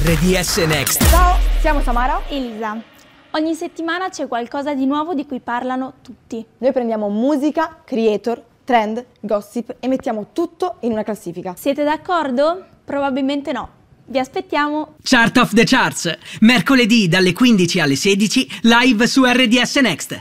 RDS Next. Ciao, siamo Samara e Elisa. Ogni settimana c'è qualcosa di nuovo di cui parlano tutti. Noi prendiamo musica, creator, trend, gossip e mettiamo tutto in una classifica. Siete d'accordo? Probabilmente no. Vi aspettiamo. Chart of the Charts, mercoledì dalle 15 alle 16, live su RDS Next.